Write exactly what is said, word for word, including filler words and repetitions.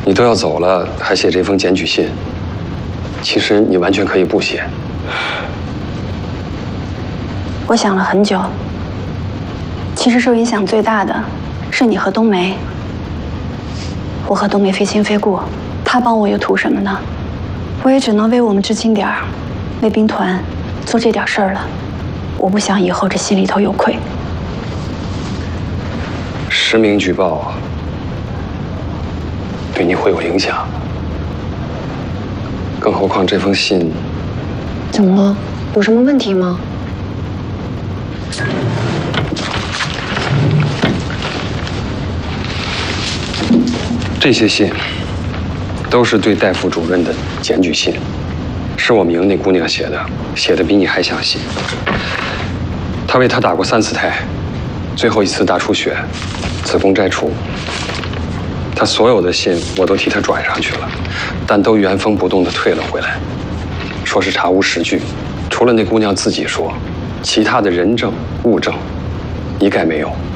你都要走了，还写这封检举信，其实你完全可以不写。 我想了很久，其实受影响最大的是你和冬梅。我和冬梅非亲非故，她帮我又图什么呢？我也只能为我们知青点儿，为兵团做这点事儿了。我不想以后这心里头有愧。 实名举报对你会有影响，更何况这封信…… 怎么了？有什么问题吗？ 这些信都是对戴副主任的检举信，是我们营那姑娘写的，写的比你还详细。她为她打过三次胎，最后一次大出血，子宫摘除。她所有的信我都替她转上去了，但都原封不动地退了回来，说是查无实据，除了那姑娘自己说，其他的人证物证一概没有。